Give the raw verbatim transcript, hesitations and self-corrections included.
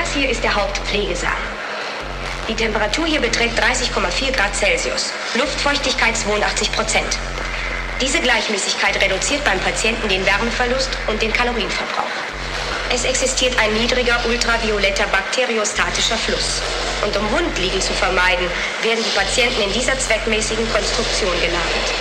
Das hier ist der Hauptpflegesaal. Die Temperatur hier beträgt dreißig Komma vier Grad Celsius. Luftfeuchtigkeit zweiundachtzig Prozent. Diese Gleichmäßigkeit reduziert beim Patienten den Wärmeverlust und den Kalorienverbrauch. Es existiert ein niedriger ultravioletter bakteriostatischer Fluss. Und um Wundliegen zu vermeiden, werden die Patienten in dieser zweckmäßigen Konstruktion gelagert.